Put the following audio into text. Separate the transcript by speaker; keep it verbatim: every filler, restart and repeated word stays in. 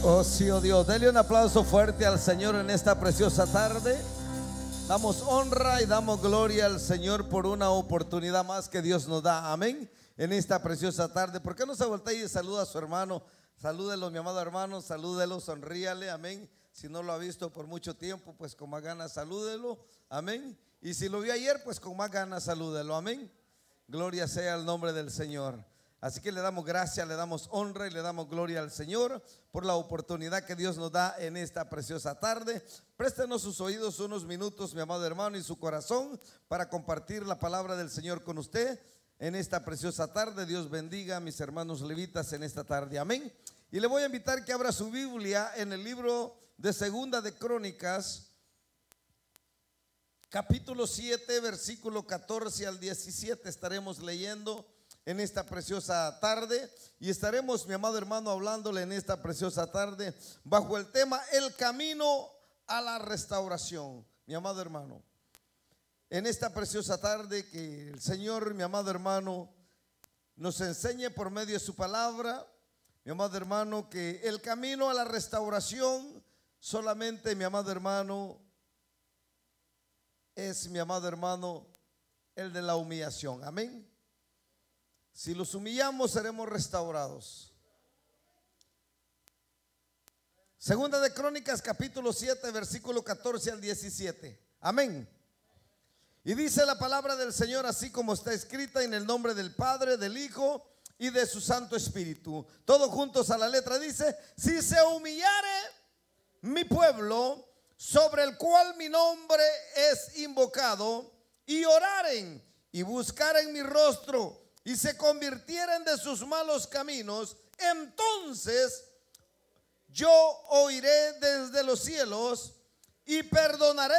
Speaker 1: Oh sí, oh Dios, dele un aplauso fuerte al Señor en esta preciosa tarde. Damos honra y damos gloria al Señor por una oportunidad más que Dios nos da, amén, en esta preciosa tarde. ¿Por qué no se voltea y saluda a su hermano? Salúdelo, mi amado hermano, salúdelo, sonríale, amén. Si no lo ha visto por mucho tiempo, pues con más ganas salúdelo, amén. Y si lo vio ayer, pues con más ganas salúdelo, amén. Gloria sea el nombre del Señor. Así que le damos gracias, le damos honra y le damos gloria al Señor por la oportunidad que Dios nos da en esta preciosa tarde. Préstenos sus oídos unos minutos, mi amado hermano, y su corazón para compartir la palabra del Señor con usted en esta preciosa tarde. Dios bendiga a mis hermanos levitas en esta tarde, amén. Y le voy a invitar que abra su Biblia en el libro de Segunda de Crónicas, capítulo siete, versículo catorce al diecisiete. Estaremos leyendo en esta preciosa tarde y estaremos, mi amado hermano, hablándole en esta preciosa tarde bajo el tema el camino a la restauración. Mi amado hermano, en esta preciosa tarde que el Señor, mi amado hermano, nos enseñe por medio de su palabra, mi amado hermano, que el camino a la restauración solamente, mi amado hermano, es, mi amado hermano, el de la humillación, amén. Si los humillamos, seremos restaurados. Segunda de Crónicas, capítulo siete, versículo catorce al diecisiete. Amén. Y dice la palabra del Señor así como está escrita, en el nombre del Padre, del Hijo y de su Santo Espíritu. Todos juntos a la letra dice: si se humillare mi pueblo, sobre el cual mi nombre es invocado, y oraren y buscaren mi rostro, y se convirtieren de sus malos caminos, entonces yo oiré desde los cielos y perdonaré